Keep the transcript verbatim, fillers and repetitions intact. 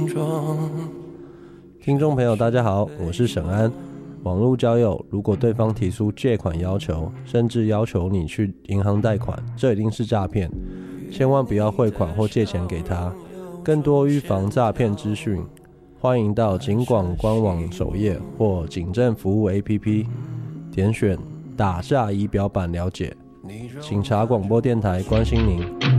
听众朋友大家好，我是沈安。网络交友，如果对方提出借款要求，甚至要求你去银行贷款，这一定是诈骗，千万不要汇款或借钱给他。更多预防诈骗资讯，欢迎到警广官网首页或警政服务 A P P 点选打诈仪表板了解。警察广播电台关心您。